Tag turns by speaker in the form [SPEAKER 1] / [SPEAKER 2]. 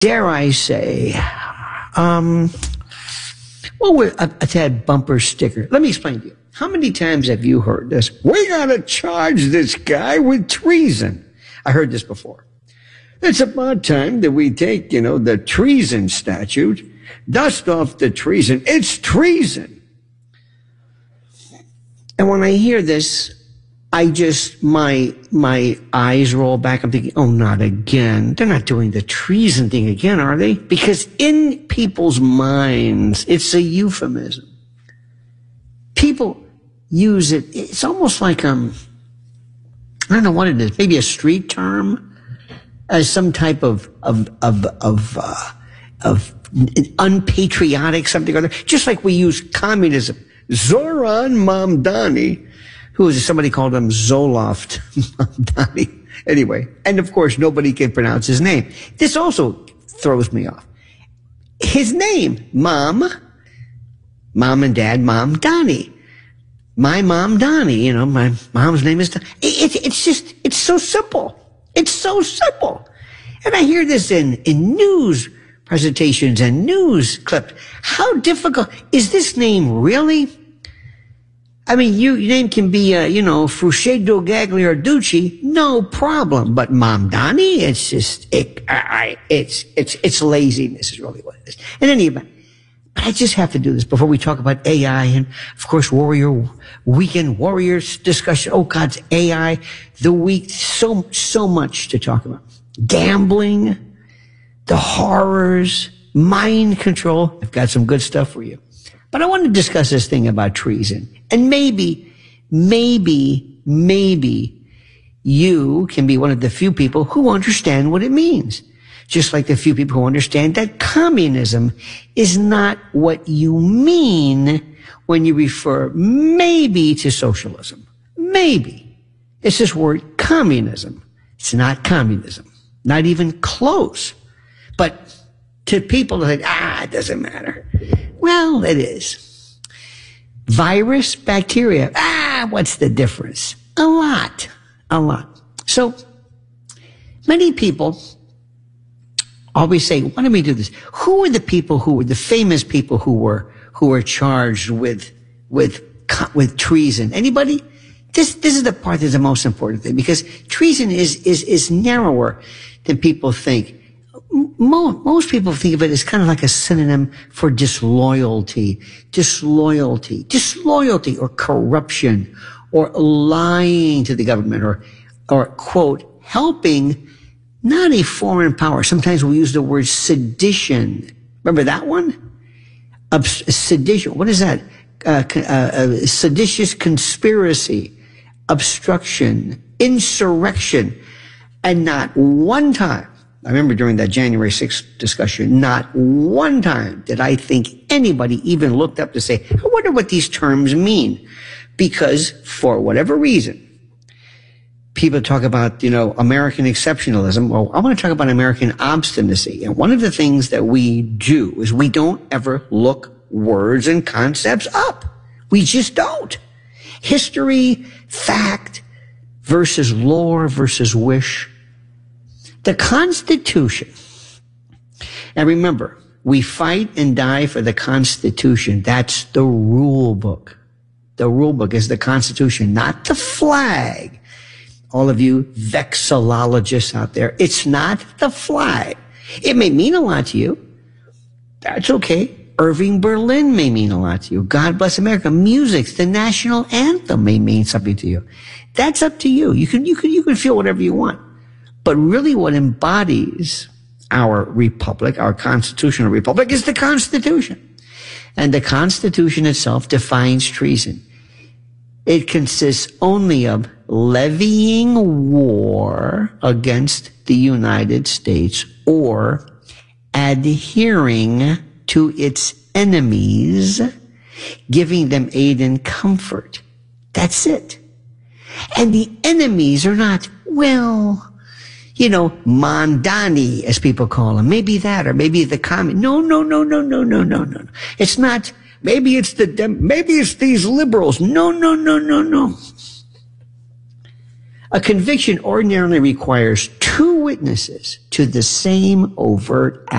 [SPEAKER 1] dare I say, a tad bumper sticker. Let me explain to you. How many times have you heard this? We gotta charge this guy with treason. I heard this before. It's about time that we take, the treason statute, dust off the treason. It's treason. And when I hear this, my eyes roll back. I'm thinking, oh, not again. They're not doing the treason thing again, are they? Because in people's minds, it's a euphemism. People use it. It's almost like, I don't know what it is, maybe a street term as some type of unpatriotic something or other. Just like we use communism. Zoran Mamdani, somebody called him Zoloft Mamdani. Anyway, and of course nobody can pronounce his name. This also throws me off. His name, Mom and Dad, Mamdani. My mom, Donnie, my mom's name is Donnie. It's so simple. It's so simple. And I hear this in news presentations and news clips. How difficult is this name really? I mean, your name can be, Fruscedo Gagliarducci, no problem. But Mamdani, it's just, it's laziness is really what it is. In any event, but I just have to do this before we talk about AI and, of course, Weekend Warriors discussion. Oh, God's AI, the week, so much to talk about. Gambling, the horrors, mind control. I've got some good stuff for you. But I want to discuss this thing about treason. And maybe you can be one of the few people who understand what it means. Just like the few people who understand that communism is not what you mean when you refer maybe to socialism. Maybe. It's this word communism. It's not communism. Not even close. But to people that think, it doesn't matter. Well, it is. Virus, bacteria, what's the difference? A lot. So, many people always say, why don't we do this? Who are the people the famous people who were charged with treason? Anybody? This is the part that's the most important thing, because treason is narrower than people think. Most people think of it as kind of like a synonym for disloyalty or corruption or lying to the government or quote, helping not a foreign power. Sometimes we use the word sedition. Remember that one? Sedition. What is that? Seditious conspiracy, obstruction, insurrection. And not one time, I remember during that January 6th discussion, not one time did I think anybody even looked up to say, I wonder what these terms mean. Because for whatever reason, people talk about, American exceptionalism. Well, I want to talk about American obstinacy. And one of the things that we do is we don't ever look words and concepts up. We just don't. History, fact versus lore versus wish. The Constitution. And remember, we fight and die for the Constitution. That's the rule book. The rule book is the Constitution, not the flag. All of you vexillologists out there, it's not the flag. It may mean a lot to you. That's okay. Irving Berlin may mean a lot to you. God Bless America. Music, the national anthem may mean something to you. That's up to you. You can feel whatever you want. But really what embodies our republic, our constitutional republic, is the Constitution. And the Constitution itself defines treason. It consists only of levying war against the United States or adhering to its enemies, giving them aid and comfort. That's it. And the enemies are not, Mamdani, as people call him. Maybe that, or maybe the No. It's not, maybe it's these liberals. No. A conviction ordinarily requires 2 witnesses to the same overt act.